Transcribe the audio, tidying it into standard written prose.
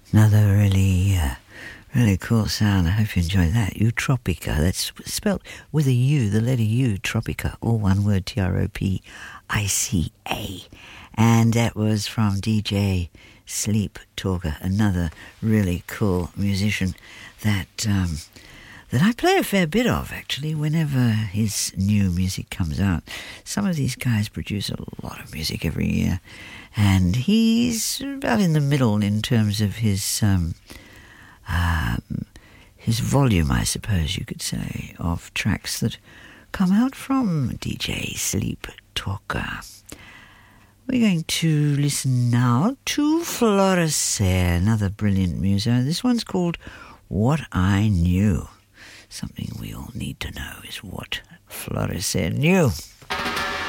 Another really cool sound. I hope you enjoyed that. Utropica. That's spelt with a U, the letter U, Tropica, all one word, Tropica. And that was from DJ Sleep Talker, another really cool musician that I play a fair bit of, actually, whenever his new music comes out. Some of these guys produce a lot of music every year, and he's about in the middle in terms of his volume, I suppose you could say, of tracks that come out from DJ Sleep Talker. We're going to listen now to Florecer, another brilliant muso. This one's called What I Knew. Something we all need to know is what Florecer knew.